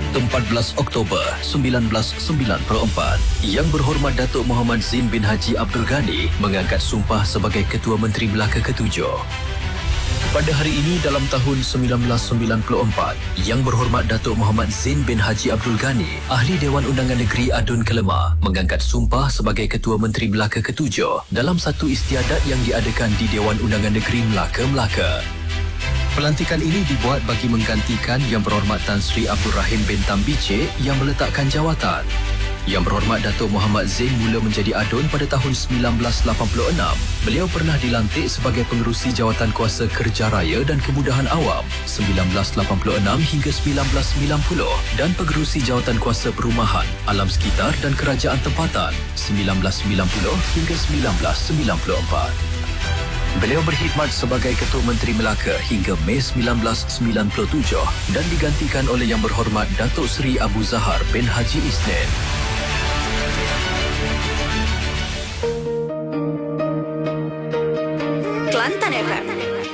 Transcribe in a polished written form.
Sabtu 14 Oktober 1994. Yang berhormat Datuk Muhammad Zain bin Haji Abdul Ghani mengangkat sumpah sebagai Ketua Menteri Melaka ke-7. Pada hari ini dalam tahun 1994, Yang berhormat Datuk Muhammad Zain bin Haji Abdul Ghani, Ahli Dewan Undangan Negeri Adun Kelema, mengangkat sumpah sebagai Ketua Menteri Melaka ke-7 dalam satu istiadat yang diadakan di Dewan Undangan Negeri Melaka. Pelantikan ini dibuat bagi menggantikan Yang berhormat Tan Sri Abdul Rahim bin Tan Bicik yang meletakkan jawatan. Yang berhormat Datuk Muhammad Zain mula menjadi ADUN pada tahun 1986. Beliau pernah dilantik sebagai Pengerusi Jawatan Kuasa Kerja Raya dan Kemudahan Awam 1986 hingga 1990 dan Pengerusi Jawatan Kuasa Perumahan, Alam Sekitar dan Kerajaan Tempatan 1990 hingga 1994. Beliau berkhidmat sebagai Ketua Menteri Melaka hingga Mei 1997 dan digantikan oleh Yang berhormat Datuk Seri Abu Zahar bin Haji Isnin. Kelantan FM